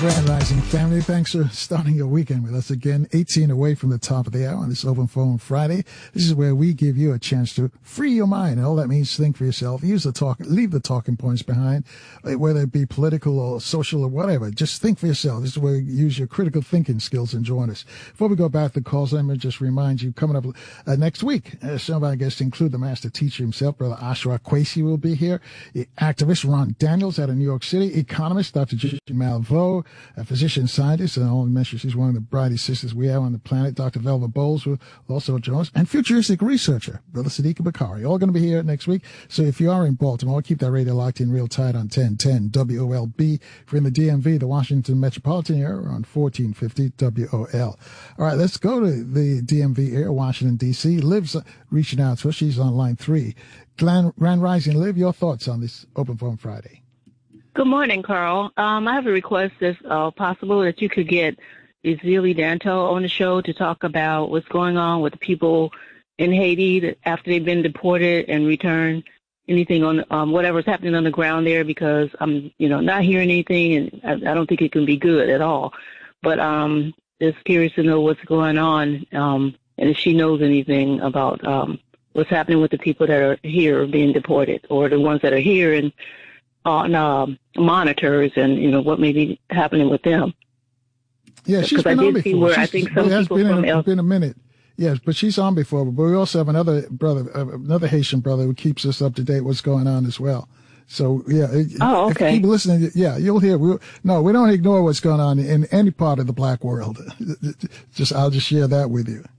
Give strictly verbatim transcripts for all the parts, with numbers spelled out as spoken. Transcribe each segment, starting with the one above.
Grand Rising family, thanks for starting your weekend with us again. eighteen away from the top of the hour on this Open Phone Friday. This is where we give you a chance to free your mind. And all that means think for yourself. Use the talk, leave the talking points behind, whether it be political or social or whatever. Just think for yourself. This is where you use your critical thinking skills and join us. Before we go back to the calls, let me just remind you, coming up uh, next week, uh, some of our guests include the master teacher himself, Brother Ashra Kwesi will be here. Activist Ron Daniels out of New York City. Economist Doctor Gigi Malveaux. A physician scientist, and I only mention she's one of the brightest sisters we have on the planet. Doctor Velva Bowles will also join us, and futuristic researcher, Brother Sadiq Bakari, all going to be here next week. So if you are in Baltimore, keep that radio locked in real tight on ten ten W O L B. If you're in the D M V, the Washington metropolitan area, on fourteen fifty W O L. All right, let's go to the D M V area, Washington, D C. Liv's reaching out to us. She's on line three. Grand Rising, Liv, your thoughts on this Open Phone Friday? Good morning, Carl. Um, I have a request, if uh, possible, that you could get Ezeli Danto on the show to talk about what's going on with the people in Haiti after they've been deported and returned. Anything on um, whatever's happening on the ground there, because I'm, you know, not hearing anything, and I, I don't think it can be good at all. But um, just curious to know what's going on, um, and if she knows anything about um, what's happening with the people that are here being deported, or the ones that are here and on um, monitors, and you know what may be happening with them. Yeah, she's been I on did see before. where She's, I think some it has people been, from in, El- been a minute. Yes, but she's on before. But we also have another brother, uh, another Haitian brother who keeps us up to date what's going on as well. So yeah, oh, okay. If you keep listening, yeah, you'll hear. We'll, no, we don't ignore what's going on in any part of the black world. just I'll just share that with you.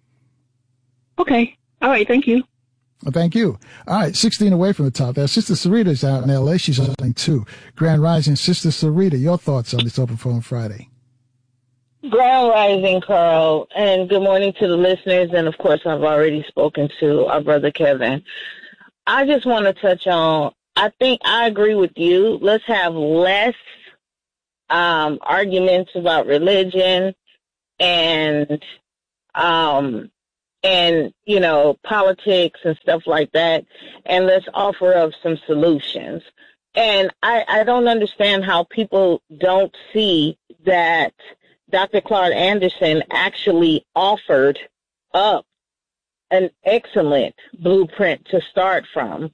Okay. All right. Thank you. Well, thank you. All right, sixteen away from the top there. Sister Sarita's out in L A. She's on line two. Grand Rising, Sister Sarita, your thoughts on this Open Phone Friday? Grand Rising, Carl, and good morning to the listeners. And, of course, I've already spoken to our brother Kevin. I just want to touch on, I think I agree with you. Let's have less um, arguments about religion and um and, you know, politics and stuff like that, and let's offer up some solutions. And I, I don't understand how people don't see that Doctor Claude Anderson actually offered up an excellent blueprint to start from.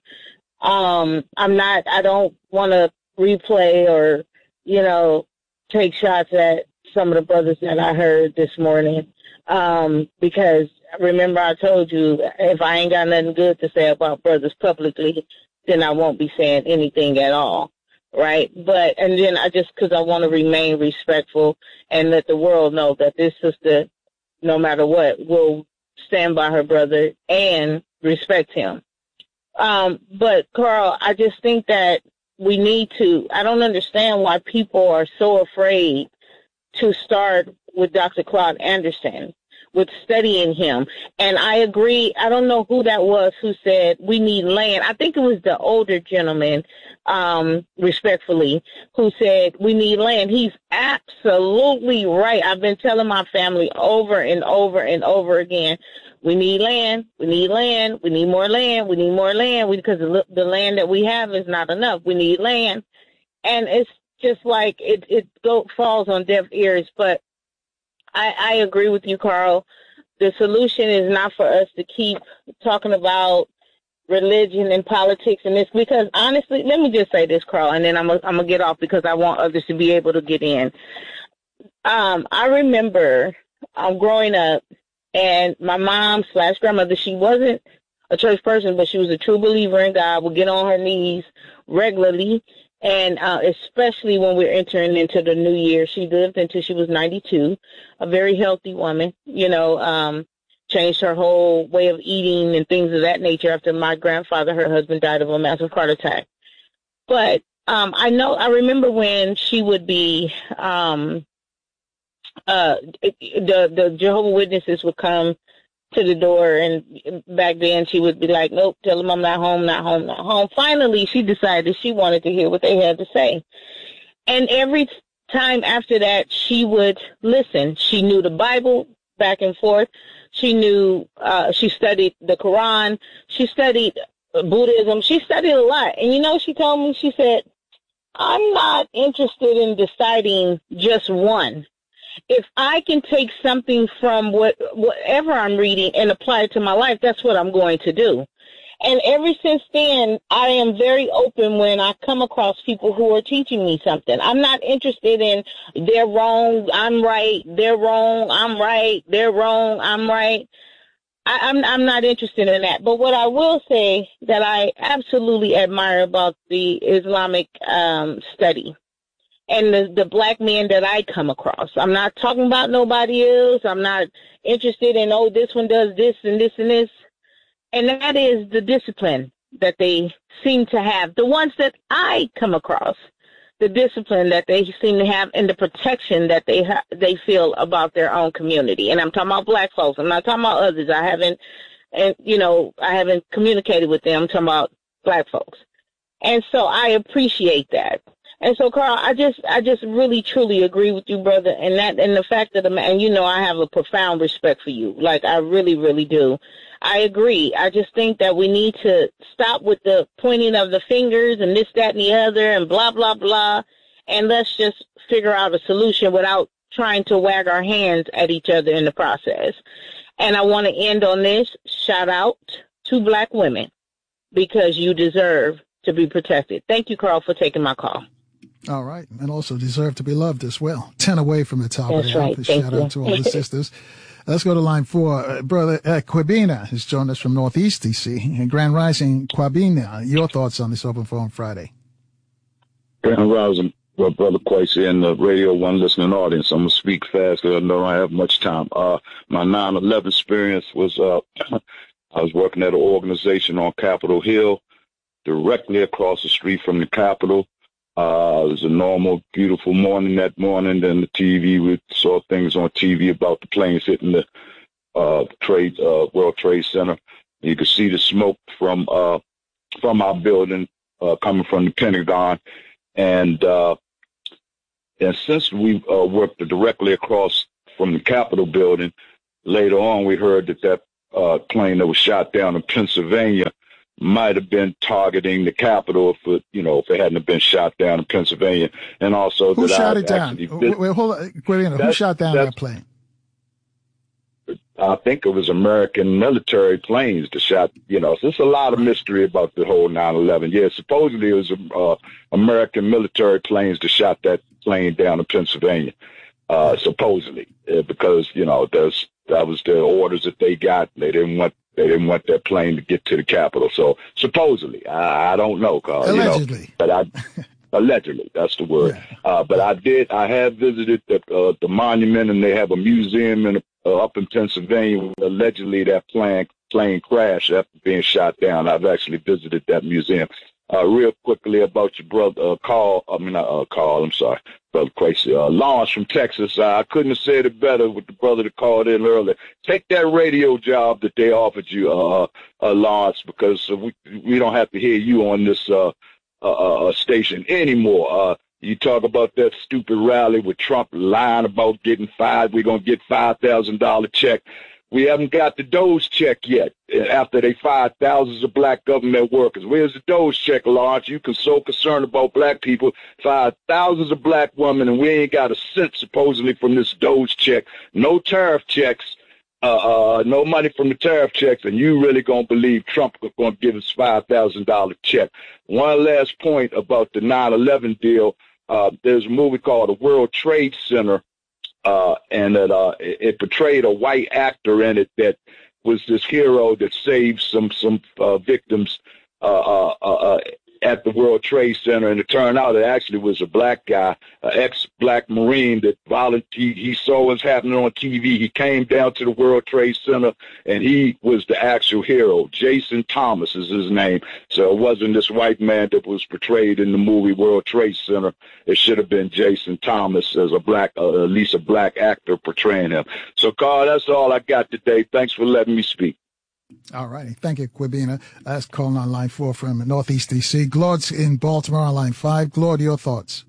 Um, I'm not, I don't want to replay or, you know, take shots at some of the brothers that I heard this morning, um, because remember, I told you, if I ain't got nothing good to say about brothers publicly, then I won't be saying anything at all, right? But, and then I just, because I want to remain respectful and let the world know that this sister, no matter what, will stand by her brother and respect him. Um, but, Carl, I just think that we need to, I don't understand why people are so afraid to start with Doctor Claude Anderson, with studying him. And I agree. I don't know who that was who said we need land. I think it was the older gentleman, um, respectfully, who said we need land. He's absolutely right. I've been telling my family over and over and over again, we need land, we need land, we need more land, we need more land, we, because the, the land that we have is not enough. We need land. And it's just like it, it go, falls on deaf ears, but I, I agree with you, Carl. The solution is not for us to keep talking about religion and politics and this, because honestly, let me just say this, Carl, and then I'm going to get off because I want others to be able to get in. Um, I remember um, growing up, and my mom slash grandmother, she wasn't a church person, but she was a true believer in God, would get on her knees regularly. And uh, especially when we're entering into the new year, she lived until she was ninety-two, a very healthy woman, you know, um, changed her whole way of eating and things of that nature after my grandfather, her husband, died of a massive heart attack. But um, I know, I remember when she would be, um, uh, the, the Jehovah's Witnesses would come to the door, and back then she would be like, nope, tell them I'm not home, not home, not home. Finally, she decided she wanted to hear what they had to say. And every time after that, she would listen. She knew the Bible back and forth. She knew, uh, she studied the Quran. She studied Buddhism. She studied a lot. And you know, she told me, she said, I'm not interested in deciding just one. If I can take something from what whatever I'm reading and apply it to my life, that's what I'm going to do. And ever since then, I am very open when I come across people who are teaching me something. I'm not interested in they're wrong, I'm right, they're wrong, I'm right, they're wrong, I'm right. I, I'm I'm not interested in that. But what I will say that I absolutely admire about the Islamic um, study and the, the black men that I come across. I'm not talking about nobody else. I'm not interested in, oh, this one does this and this and this. And that is the discipline that they seem to have. The ones that I come across, the discipline that they seem to have and the protection that they ha- they feel about their own community. And I'm talking about black folks. I'm not talking about others. I haven't, and you know, I haven't communicated with them. I'm talking about black folks. And so I appreciate that. And so, Carl, I just, I just really, truly agree with you, brother. And that, and the fact that, and you know, I have a profound respect for you. Like, I really, really do. I agree. I just think that we need to stop with the pointing of the fingers and this, that, and the other and blah, blah, blah. And let's just figure out a solution without trying to wag our hands at each other in the process. And I want to end on this. Shout out to black women because you deserve to be protected. Thank you, Carl, for taking my call. All right. And also deserve to be loved as well. Ten away from the top That's of the right. office. Thank Shout you. out to all the sisters. Let's go to line four. Uh, Brother uh, Quabina has joined us from Northeast D C. And Grand Rising, Quabina, your thoughts on this Open Forum Friday? Grand Rising, well, Brother Quasi and the Radio One listening audience. I'm going to speak fast because I know I don't have much time. Uh, my nine eleven experience was, uh, I was working at an organization on Capitol Hill, directly across the street from the Capitol. Uh, it was a normal, beautiful morning that morning. Then the T V, we saw things on T V about the planes hitting the uh, trade uh, World Trade Center. You could see the smoke from uh, from our building uh, coming from the Pentagon, and uh, and since we uh, worked directly across from the Capitol building, later on we heard that that uh, plane that was shot down in Pennsylvania might have been targeting the Capitol if it, you know, if it hadn't been shot down in Pennsylvania. And also who that shot I it down? Been, wait, wait, hold on. Wait, who shot down that plane? I think it was American military planes that shot, you know, so there's a lot of mystery about the whole nine eleven. Yeah, supposedly it was uh, American military planes that shot that plane down in Pennsylvania, uh, supposedly, uh, because, you know, there's, that was the orders that they got. They didn't want They didn't want that plane to get to the Capitol. So supposedly, I, I don't know, Carl. Allegedly. You know, but I, allegedly, that's the word. Yeah. Uh, but I did, I have visited the, uh, the monument, and they have a museum in, uh, up in Pennsylvania. Allegedly, that plane, plane crashed after being shot down. I've actually visited that museum. Uh, real quickly about your brother, uh, Carl, I mean, uh, Carl, I'm sorry, Brother Quasi, uh, Lawrence from Texas. Uh, I couldn't have said it better with the brother that called in earlier. Take that radio job that they offered you, uh, uh, Lawrence, because uh, we, we don't have to hear you on this, uh, uh, uh station anymore. Uh, you talk about that stupid rally with Trump lying about getting fired. We're going to get five thousand dollars check. We haven't got the Doge check yet after they fired thousands of black government workers. Where's the Doge check, Lawrence? You can so concerned about black people, fired thousands of black women, and we ain't got a cent supposedly from this Doge check. No tariff checks, uh, uh, no money from the tariff checks, and you really gonna believe Trump is gonna give us five thousand dollars check. One last point about the nine eleven deal. Uh, there's a movie called The World Trade Center. Uh, and that, uh, it, it portrayed a white actor in it that was this hero that saved some, some, uh, victims, uh, uh, uh, at the World Trade Center. And it turned out it actually was a black guy, an ex-black Marine that volunteered. He saw what's happening on T V. He came down to the World Trade Center, and he was the actual hero. Jason Thomas is his name. So it wasn't this white man that was portrayed in the movie World Trade Center. It should have been Jason Thomas as a black, uh, at least a black actor portraying him. So, Carl, that's all I got today. Thanks for letting me speak. All righty. Thank you, Quabina. That's calling on line four from Northeast D C. Claude's in Baltimore on line five. Claude, your thoughts?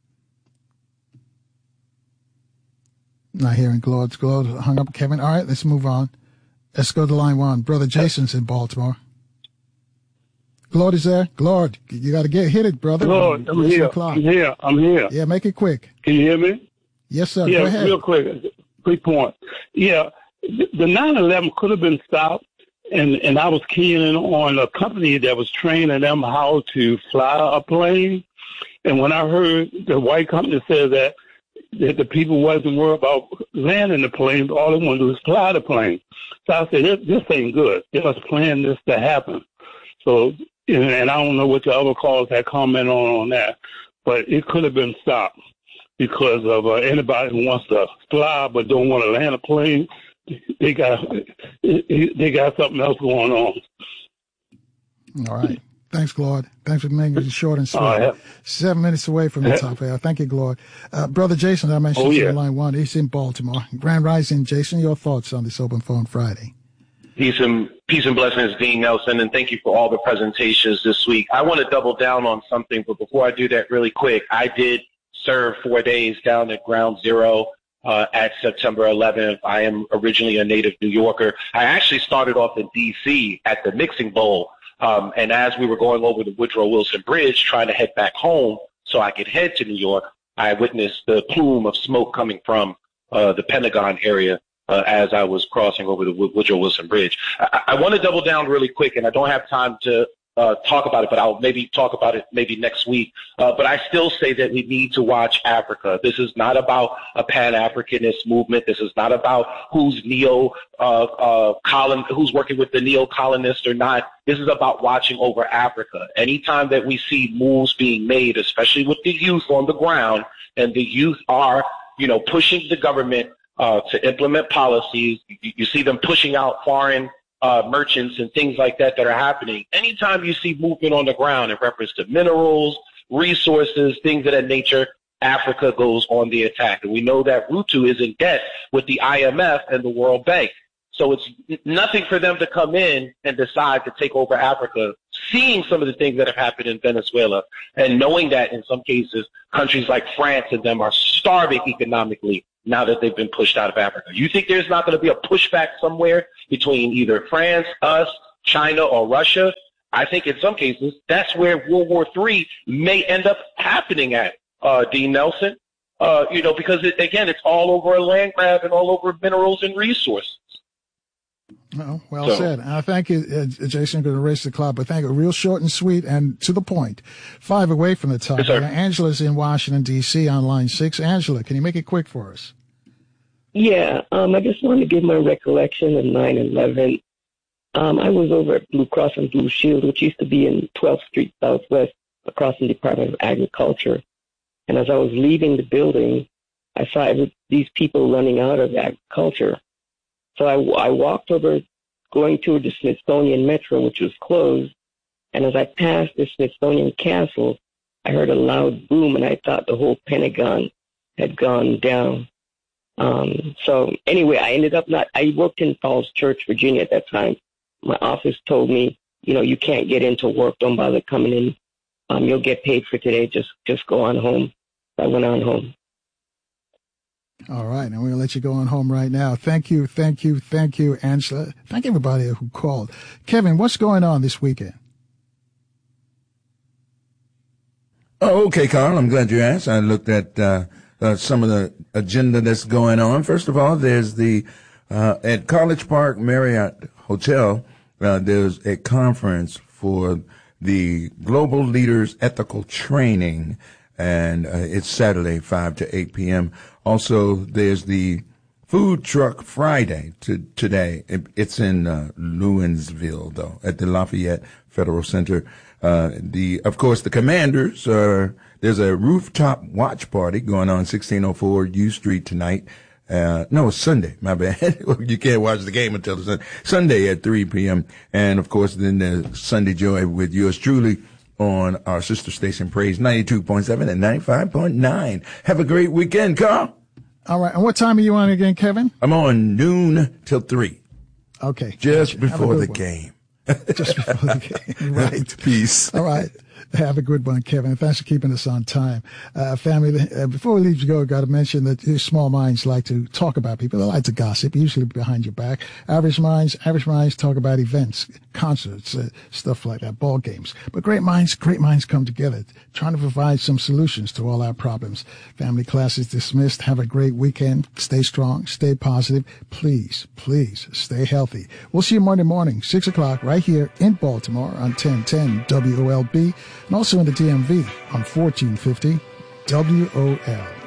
Not hearing Claude. Claude hung up. Kevin. All right, let's move on. Let's go to line one. Brother Jason's in Baltimore. Claude is there. Claude, you got to get hit it, brother. Claude, I'm here. I'm here. I'm here. Yeah, make it quick. Can you hear me? Yes, sir. Yeah, Go ahead. real quick. Quick point. Yeah, the nine eleven could have been stopped, and, and I was keying in on a company that was training them how to fly a plane. And when I heard the white company say that, that the people wasn't worried about landing the plane, all they wanted to do was fly the plane. So I said, this, this ain't good. They must plan this to happen. So, and, and I don't know what the other callers had commented on on that, but it could have been stopped because of uh, anybody who wants to fly but don't want to land a plane. They got they got something else going on. All right. Thanks, Claude. Thanks for making it short and sweet. Uh, yeah. Seven minutes away from the top hour. Thank you, Claude. Uh, Brother Jason, I mentioned oh, yeah. you on line one. He's in Baltimore. Grand Rising, Jason, your thoughts on this Open Phone Friday? Peace and, peace and blessings, Dean Nelson, and thank you for all the presentations this week. I want to double down on something, but before I do that really quick, I did serve four days down at Ground Zero uh, at September eleventh. I am originally a native New Yorker. I actually started off in D C at the Mixing Bowl. Um, and as we were going over the Woodrow Wilson Bridge, trying to head back home so I could head to New York, I witnessed the plume of smoke coming from uh, the Pentagon area uh, as I was crossing over the Woodrow Wilson Bridge. I, I want to double down really quick, and I don't have time to uh, talk about it, but I'll maybe talk about it maybe next week. Uh, but I still say that we need to watch Africa. This is not about a Pan-Africanist movement. This is not about who's neo uh, uh, colon, who's working with the neo-colonists or not. This is about watching over Africa. Anytime that we see moves being made, especially with the youth on the ground, and the youth are, you know, pushing the government uh, to implement policies, you, you see them pushing out foreign uh, merchants and things like that that are happening. Anytime you see movement on the ground in reference to minerals, resources, things of that nature, Africa goes on the attack. And we know that Ruto is in debt with the I M F and the World Bank. So it's nothing for them to come in and decide to take over Africa, seeing some of the things that have happened in Venezuela and knowing that in some cases countries like France and them are starving economically now that they've been pushed out of Africa. You think there's not going to be a pushback somewhere between either France, us, China, or Russia? I think in some cases that's where World War Three may end up happening at, uh, Dean Nelson. Uh, you know, because it, again, it's all over a land grab and all over minerals and resources. Oh, well so. said. I thank you, uh, Jason. I'm going to race the clock, but thank you. Real short and sweet and to the point. Five away from the top. Yes, sir. Angela's in Washington, D C on line six. Angela, can you make it quick for us? Yeah, um, I just want to give my recollection of nine eleven. Um, I was over at Blue Cross and Blue Shield, which used to be in twelfth Street Southwest, across from the Department of Agriculture. And as I was leaving the building, I saw every, these people running out of agriculture. So I, I walked over, going to the Smithsonian Metro, which was closed. And as I passed the Smithsonian Castle, I heard a loud boom, and I thought the whole Pentagon had gone down. Um, so anyway, I ended up not, I worked in Falls Church, Virginia at that time. My office told me, you know, you can't get into work. Don't bother coming in. Um, you'll get paid for today. Just, just go on home. So I went on home. All right. And we're going to let you go on home right now. Thank you. Thank you. Thank you, Angela. Thank everybody who called. Kevin, what's going on this weekend? Oh, okay, Carl. I'm glad you asked. I looked at, uh, uh, some of the agenda that's going on. First of all, there's the, uh, at College Park Marriott Hotel, uh, there's a conference for the Global Leaders Ethical Training, and uh, it's Saturday, five to eight p.m. Also, there's the Food Truck Friday to, today. It, it's in uh, Lewinsville, though, at the Lafayette Federal Center. Uh, the, of course, the Commanders are, there's a rooftop watch party going on sixteen oh four U Street tonight. Uh, no, it's Sunday, my bad. You can't watch the game until the Sunday. Sunday at three p.m. And of course, then the Sunday Joy with yours truly on our sister station Praise ninety-two point seven and ninety-five point nine. Have a great weekend, Carl. All right. And what time are you on again, Kevin? I'm on noon till three. Okay. Just gotcha. before the one. game. Just before the game. Right. Peace. All right. Have a good one, Kevin. Thanks for keeping us on time. Uh, family, uh, before we leave you go, I've got to mention that small minds like to talk about people. They like to gossip, usually behind your back. Average minds, average minds talk about events, concerts, uh, stuff like that, ball games. But great minds, great minds come together, trying to provide some solutions to all our problems. Family class is dismissed. Have a great weekend. Stay strong. Stay positive. Please, please stay healthy. We'll see you Monday morning, six o'clock, right here in Baltimore on ten ten W O L B, and also in the D M V on fourteen fifty W O L.